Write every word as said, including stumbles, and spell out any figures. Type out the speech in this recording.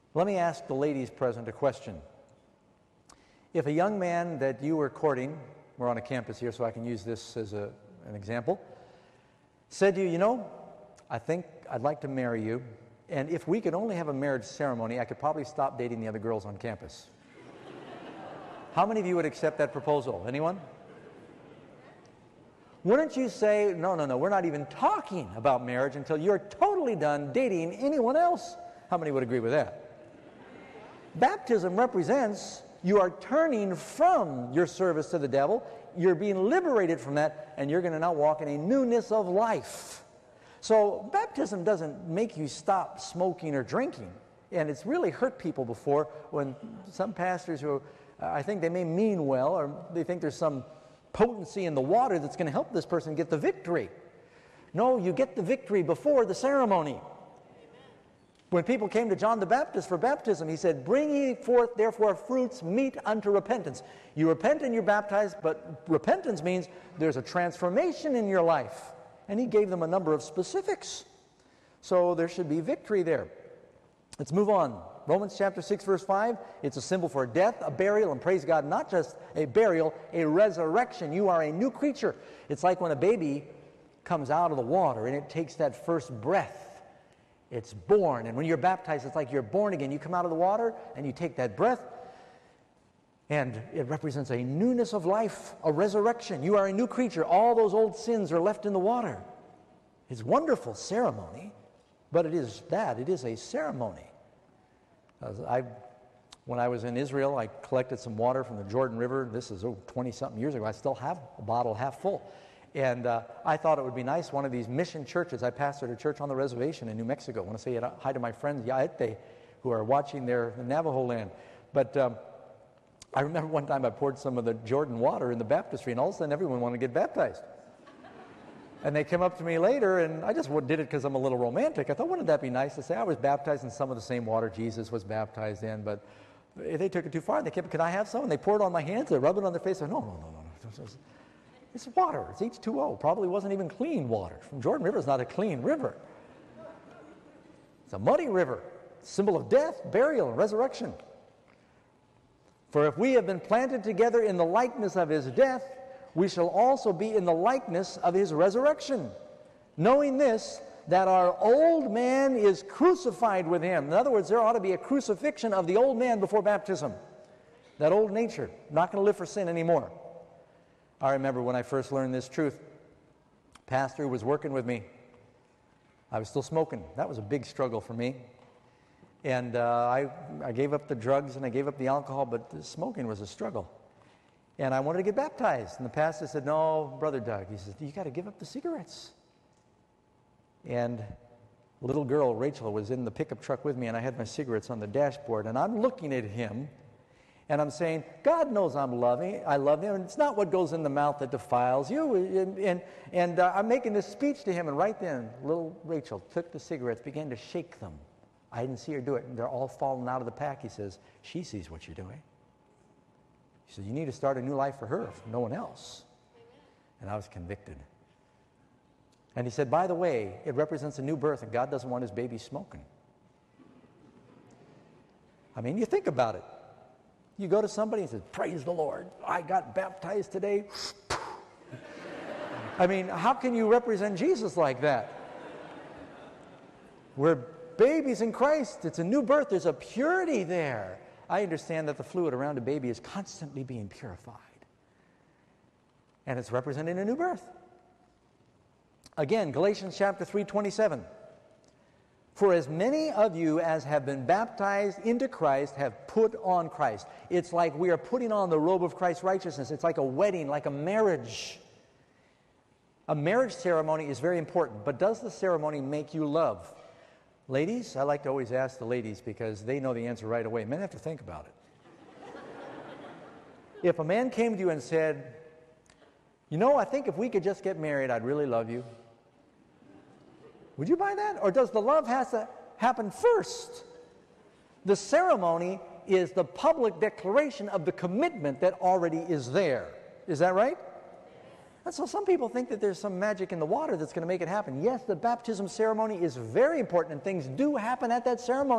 Let me ask the ladies present a question. If a young man that you were courting, we're on a campus here so I can use this as a, an example, said to you, you know, I think I'd like to marry you, and if we could only have a marriage ceremony, I could probably stop dating the other girls on campus. How many of you would accept that proposal? Anyone? Wouldn't you say, no, no, no, we're not even talking about marriage until you're totally done dating anyone else? How many would agree with that? Baptism represents you are turning from your service to the devil, you're being liberated from that, and you're going to now walk in a newness of life. So baptism doesn't make you stop smoking or drinking, and it's really hurt people before when some pastors who, uh, I think they may mean well, or they think there's some potency in the water that's going to help this person get the victory. No, you get the victory before the ceremony. When people came to John the Baptist for baptism, he said, bring ye forth therefore fruits meet unto repentance. You repent and you're baptized, but repentance means there's a transformation in your life. And he gave them a number of specifics. So there should be victory there. Let's move on. Romans chapter six, verse five, it's a symbol for death, a burial, and praise God, not just a burial, a resurrection. You are a new creature. It's like when a baby comes out of the water and it takes that first breath. It's born, and when you're baptized, it's like you're born again. You come out of the water, and you take that breath, and it represents a newness of life, a resurrection. You are a new creature. All those old sins are left in the water. It's a wonderful ceremony, but it is that. It is a ceremony. I, when I was in Israel, I collected some water from the Jordan River. This is oh, twenty-something years ago. I still have a bottle half full. And uh, I thought it would be nice, one of these mission churches. I pastored a church on the reservation in New Mexico. I want to say hi to my friends, Yaete, who are watching there in Navajo land. But um, I remember one time I poured some of the Jordan water in the baptistry, and all of a sudden everyone wanted to get baptized. And they came up to me later, and I just did it because I'm a little romantic. I thought, wouldn't that be nice to say I was baptized in some of the same water Jesus was baptized in? But they took it too far. They kept, can I have some? And they poured it on my hands. They rubbed it on their face. I said, no, no, no, no, no. It's water. It's H two O. Probably wasn't even clean water. From Jordan River is not a clean river. It's a muddy river, symbol of death, burial, and resurrection. For if we have been planted together in the likeness of his death, we shall also be in the likeness of his resurrection. Knowing this, that our old man is crucified with him. In other words, there ought to be a crucifixion of the old man before baptism. That old nature, not going to live for sin anymore. I remember when I first learned this truth, pastor was working with me. I was still smoking. That was a big struggle for me. And uh, I, I gave up the drugs and I gave up the alcohol, but the smoking was a struggle. And I wanted to get baptized. And the pastor said, no, Brother Doug, he says, you got to give up the cigarettes. And little girl, Rachel, was in the pickup truck with me, and I had my cigarettes on the dashboard. And I'm looking at him, and I'm saying, God knows I'm loving, I love him, and it's not what goes in the mouth that defiles you. And, and, and uh, I'm making this speech to him, and right then, little Rachel took the cigarettes, began to shake them. I didn't see her do it, and they're all falling out of the pack. He says, she sees what you're doing. He said, you need to start a new life for her, for no one else. And I was convicted. And he said, by the way, it represents a new birth, and God doesn't want his baby smoking. I mean, you think about it. You go to somebody and say, praise the Lord, I got baptized today. I mean, how can you represent Jesus like that? We're babies in Christ. It's a new birth. There's a purity there. I understand that the fluid around a baby is constantly being purified. And it's representing a new birth. Again, Galatians chapter three, twenty-seven. For as many of you as have been baptized into Christ have put on Christ. It's like we are putting on the robe of Christ's righteousness. It's like a wedding, like a marriage. A marriage ceremony is very important, but does the ceremony make you love? Ladies, I like to always ask the ladies because they know the answer right away. Men have to think about it. If a man came to you and said, you know, I think if we could just get married, I'd really love you. Would you buy that? Or does the love have to happen first? The ceremony is the public declaration of the commitment that already is there. Is that right? And so some people think that there's some magic in the water that's going to make it happen. Yes, the baptism ceremony is very important, and things do happen at that ceremony.